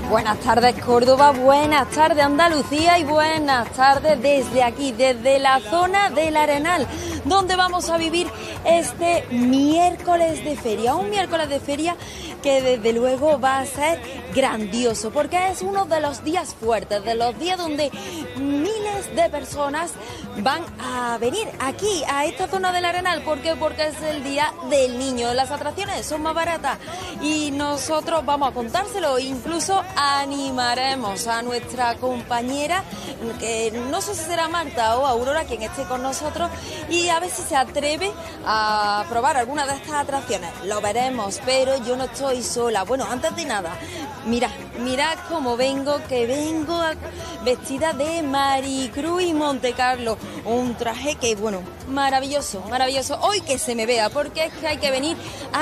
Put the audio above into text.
Buenas tardes Córdoba, buenas tardes Andalucía y buenas tardes desde aquí, desde la zona del Arenal, donde vamos a vivir este miércoles de feria, un miércoles de feria que desde luego va a ser grandioso, porque es uno de los días fuertes, de los días donde miles de personas van a venir aquí, a esta zona del Arenal. ¿Por qué? Porque es el Día del Niño, las atracciones son más baratas y nosotros vamos a contárselo, incluso animaremos a nuestra compañera, que no sé si será Marta o Aurora quien esté con nosotros, y a ver si se atreve a probar alguna de estas atracciones. Lo veremos, pero yo no estoy sola. Bueno, antes de nada, mirad cómo vengo, vestida de Maricruz y Montecarlo, un traje que, bueno, maravilloso, hoy que se me vea, porque es que hay que venir a